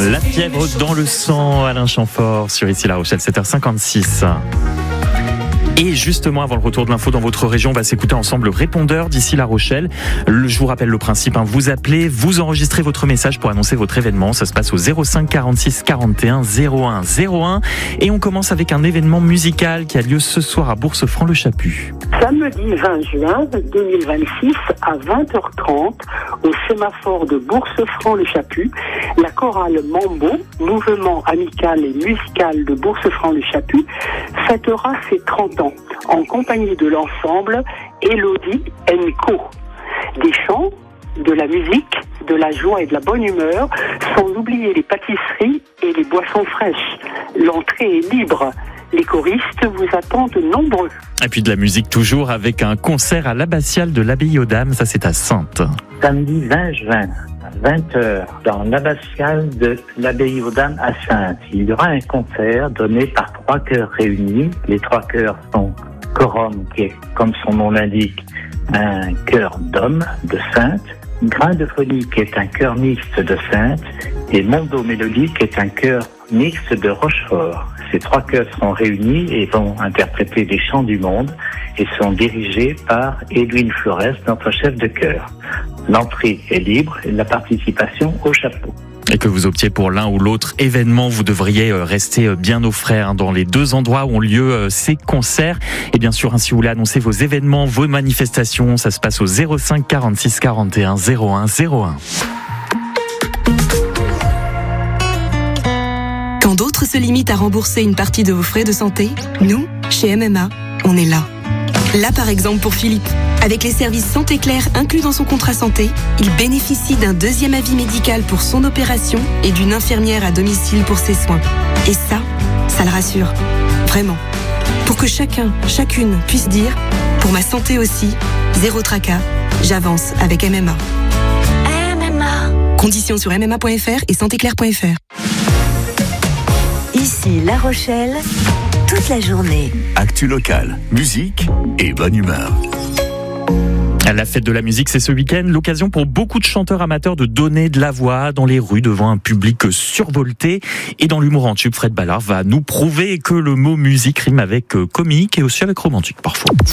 La fièvre dans le sang, Alain Chamfort sur Ici La Rochelle, 7h56. Et justement, avant le retour de l'info dans votre région, on va s'écouter ensemble le répondeur d'Ici La Rochelle. Je vous rappelle le principe, vous appelez, vous enregistrez votre message pour annoncer votre événement. Ça se passe au 05 46 41 01 01. Et on commence avec un événement musical qui a lieu ce soir à Bourse-Franc-le-Chaput. Samedi 20 juin 2026 à 20h30 au sémaphore de Bourse-Franc-le-Chaput, la chorale Mambo, mouvement amical et musical de Bourse-Franc-le-Chaput, fêtera ses 30 ans en compagnie de l'ensemble Elodie & Co. Des chants, de la musique, de la joie et de la bonne humeur, sans oublier les pâtisseries et les boissons fraîches. L'entrée est libre. Les choristes vous attendent nombreux. Et puis de la musique toujours avec un concert à l'abbatiale de l'Abbaye aux Dames, ça c'est à Saintes. Samedi 20 juin, à 20h, dans l'abbatiale de l'Abbaye aux Dames à Saintes, il y aura un concert donné par 3 chœurs réunis. Les 3 chœurs sont Chorum, qui est, comme son nom l'indique, un chœur d'hommes de Saintes, Grain de Folie, qui est un chœur mixte de Saintes, et Mondo Mélodie, qui est un chœur mixte de Rochefort. Ces 3 chœurs seront réunis et vont interpréter des chants du monde et sont dirigés par Edwin Flores, notre chef de chœur. L'entrée est libre et la participation au chapeau. Et que vous optiez pour l'un ou l'autre événement, vous devriez rester bien au frais dans les 2 endroits où ont lieu ces concerts. Et bien sûr, si vous voulez annoncer vos événements, vos manifestations, ça se passe au 05 46 41 01 01. Quand d'autres se limitent à rembourser une partie de vos frais de santé, nous, chez MMA, on est là. Là, par exemple, pour Philippe. Avec les services Santé Claire inclus dans son contrat santé, il bénéficie d'un 2e avis médical pour son opération et d'une infirmière à domicile pour ses soins. Et ça le rassure. Vraiment. Pour que chacun, chacune puisse dire « Pour ma santé aussi, zéro tracas, j'avance avec MMA ». MMA. Conditions sur mma.fr et santéclaire.fr. Ici La Rochelle, toute la journée. Actu locale, musique et bonne humeur. La fête de la musique, c'est ce week-end, l'occasion pour beaucoup de chanteurs amateurs de donner de la voix dans les rues devant un public survolté. Et dans l'humour en tube, Fred Ballard va nous prouver que le mot musique rime avec comique et aussi avec romantique parfois.